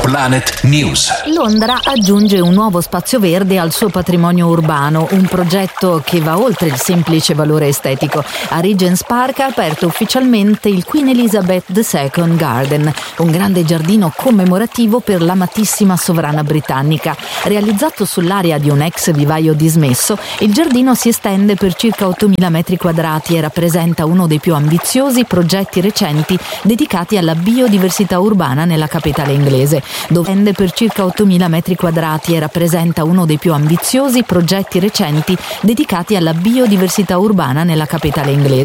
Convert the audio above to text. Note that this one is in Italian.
Planet News. Londra aggiunge un nuovo spazio verde al suo patrimonio urbano, un progetto che va oltre il semplice valore estetico. A Regent's Park ha aperto ufficialmente il Queen Elizabeth II Garden, un grande giardino commemorativo per l'amatissima sovrana britannica. Realizzato sull'area di un ex vivaio dismesso, il giardino si estende per circa 8.000 metri quadrati e rappresenta uno dei più ambiziosi progetti recenti dedicati alla biodiversità urbana nella capitale inglese. Dovende per circa 8.000 metri quadrati e rappresenta uno dei più ambiziosi progetti recenti dedicati alla biodiversità urbana nella capitale inglese.